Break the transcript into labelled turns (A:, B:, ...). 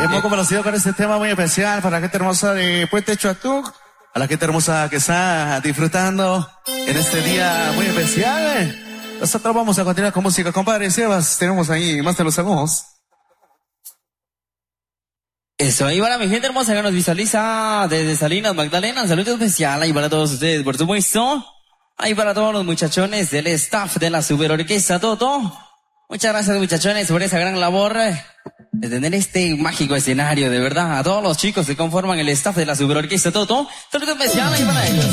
A: hemos complacido con este tema muy especial para la gente hermosa de Puente Chuatuc, a la gente hermosa que está disfrutando en este día muy especial. Nosotros vamos a continuar con música, compadre Sebas, tenemos ahí más de los saludos.
B: Eso, ahí para mi gente hermosa que nos visualiza desde Salinas, Magdalena, un saludo especial ahí para todos ustedes, por supuesto. Ahí para todos los muchachones del staff de la Super Orquesta Toto. Muchas gracias, muchachones, por esa gran labor de tener este mágico escenario, de verdad. A todos los chicos que conforman el staff de la Super Orquesta Toto, saludo especial ahí para ellos.